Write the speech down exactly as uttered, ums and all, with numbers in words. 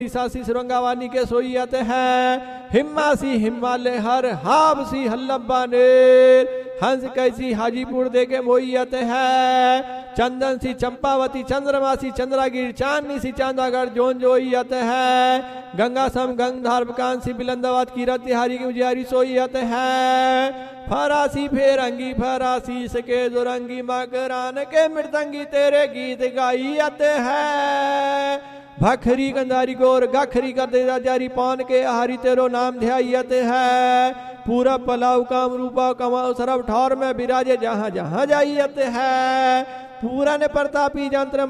सासी सुरंगावानी के सोईयत है हिम्मासी हिमालय हर हाबसी हल्लब्बा ने हंस कैसी हाजीपुर दे के मोईयत है चंदन सी चंपावती चंद्रमासी चंद्रागिर चांदनी सी चांदागढ़ जोन जोईयत है गंगा सम गंगधार कांसी बिलंदाबाद कीरत तिहारी की उजियारी सोईयत है फरासी फेरंगी फरासी सके दुरंगी मकरान के मृदंगी तेरे गीत गाईयत है भखरी गंधारी गोर गखरी कर दे जारी पान के आहारी तेरो नाम ध्यायत है पूरा पलाव काम रूपा कमाओ सरब ठौर में विराजे जहाँ जहाँ जाइयत है पूरा ने प्रतापी जंत्र